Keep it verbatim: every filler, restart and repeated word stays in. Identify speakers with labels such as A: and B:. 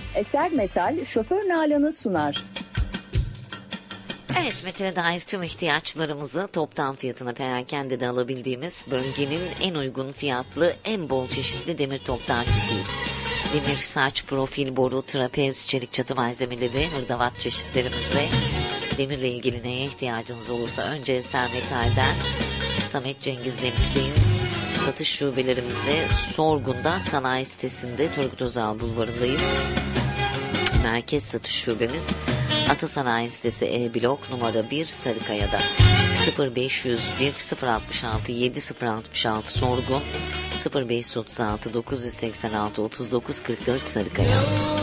A: Eser Metal, şoför Nalan'ı sunar.
B: Evet, metale dair tüm ihtiyaçlarımızı toptan fiyatına perakende de alabildiğimiz bölgenin en uygun fiyatlı, en bol çeşitli demir toptancısıyız. Demir, saç, profil, boru, trapez, çelik çatı malzemeleri, hırdavat çeşitlerimizle demirle ilgili neye ihtiyacınız olursa önce Eser Metal'den Samet Cengiz'den isteyin. Satış şubelerimizde Sorgun'da sanayi sitesinde Turgut Özal Bulvarı'ndayız. Merkez satış şubemiz Ata Sanayi sitesi E blok numara bir Sarıkaya'da. sıfır beş yüz bir sıfır altmış altı yedi sıfır altmış altı Sorgun, sıfır beş otuz altı dokuz seksen altı otuz dokuz kırk dört Sarıkaya.